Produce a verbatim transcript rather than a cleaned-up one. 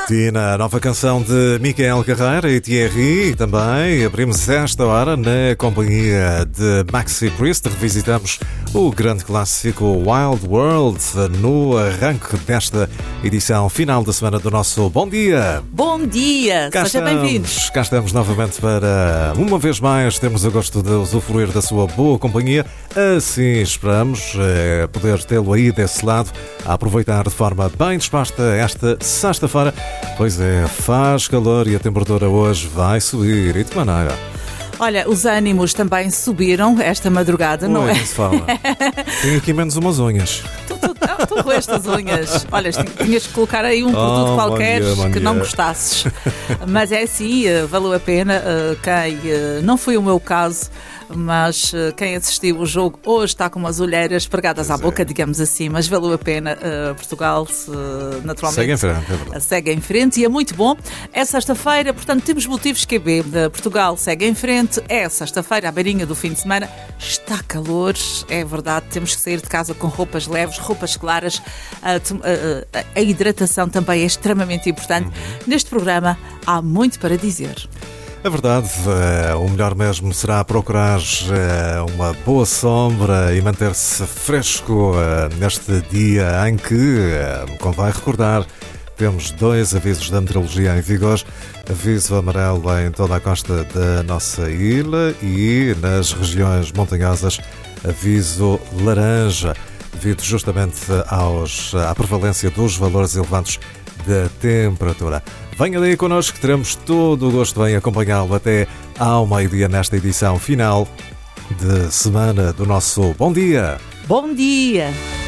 Tina, nova canção de Miguel Carreira e Thierry. Também abrimos esta hora na companhia de Maxi Priest. Revisitamos o grande clássico Wild World no arranque desta edição final da semana do nosso Bom Dia. Bom dia, cá seja bem-vindo. Cá estamos novamente para, uma vez mais, termos o gosto de usufruir da sua boa companhia. Assim esperamos é, poder tê-lo aí desse lado, a aproveitar de forma bem disposta esta sexta-feira. Pois é, faz calor e a temperatura hoje vai subir. E de que maneira? Olha, os ânimos também subiram esta madrugada, Oi, não é? Não se fala. Tenho aqui menos umas unhas. Tu, tu, tu, tu com estas unhas. Olha, tinhas que colocar aí um produto oh, qualquer bom dia, bom que dia. não gostasses. Mas é assim, valeu a pena. Quem não foi o meu caso, mas quem assistiu o jogo hoje está com umas olheiras pregadas pois à boca, é. digamos assim, mas valeu a pena. Uh, Portugal uh, naturalmente segue em frente, é verdade. segue em frente e é muito bom. É sexta-feira, portanto temos motivos Q B. Uh, Portugal segue em frente, é sexta-feira, à beirinha do fim de semana, está calor, é verdade, temos que sair de casa com roupas leves, roupas claras. Uh, uh, uh, a hidratação também é extremamente importante. Uhum. Neste programa há muito para dizer. É verdade, uh, o melhor mesmo será procurar uh, uma boa sombra e manter-se fresco uh, neste dia em que, uh, convém recordar, temos dois avisos da meteorologia em vigor. Aviso amarelo em toda a costa da nossa ilha e nas regiões montanhosas, aviso laranja, devido justamente aos, à prevalência dos valores elevados da temperatura. Venha daí connosco que teremos todo o gosto em acompanhá-lo até ao meio-dia nesta edição final de semana do nosso Bom Dia. Bom dia!